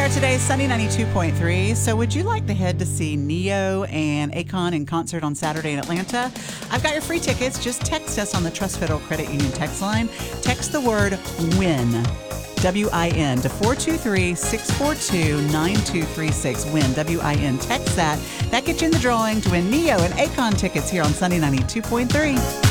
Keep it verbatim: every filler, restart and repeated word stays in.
there today, Sunny ninety-two point three. So would you like to head to see Neo and Akon in concert on Saturday in Atlanta? I've got your free tickets. Just text us on the Trust Federal Credit Union text line. Text the word WIN, W I N, to four two three, six four two, nine two three six. WIN, W I N. Text that. That gets you in the drawing to win Neo and Akon tickets here on Sunny ninety-two point three.